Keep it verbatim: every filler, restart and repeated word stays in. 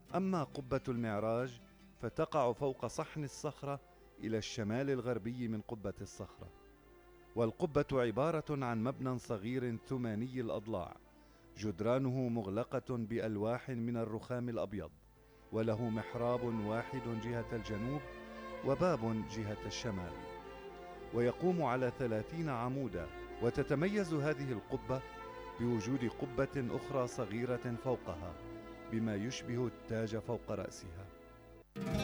أما قبة المعراج فتقع فوق صحن الصخرة إلى الشمال الغربي من قبة الصخرة. والقبة عبارة عن مبنى صغير ثماني الأضلاع، جدرانه مغلقة بألواح من الرخام الأبيض، وله محراب واحد جهة الجنوب وباب جهة الشمال، ويقوم على ثلاثين عمودا. وتتميز هذه القبة بوجود قبة أخرى صغيرة فوقها بما يشبه التاج فوق رأسها.